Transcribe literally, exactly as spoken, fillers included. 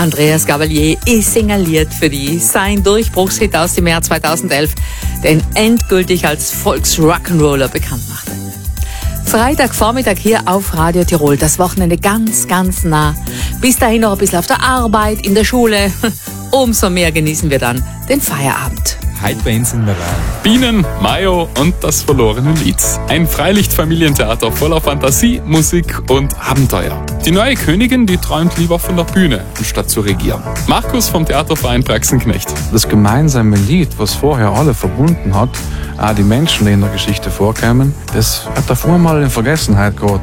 Andreas Gabalier ist signaliert für die sein Durchbruchshit aus dem Jahr zweitausendelf, den endgültig als Volks-Rock'n'Roller bekannt machte. Freitagvormittag hier auf Radio Tirol, das Wochenende ganz, ganz nah. Bis dahin noch ein bisschen auf der Arbeit, in der Schule. Umso mehr genießen wir dann den Feierabend. Heute bei uns in der Reihe Bienen, Mayo und das verlorene Lied. Ein Freilichtfamilientheater voller Fantasie, Musik und Abenteuer. Die neue Königin, die träumt lieber von der Bühne, anstatt zu regieren. Markus vom Theaterverein Praxenknecht. Das gemeinsame Lied, was vorher alle verbunden hat, auch die Menschen, die in der Geschichte vorkamen, das hat davor mal in Vergessenheit geraten.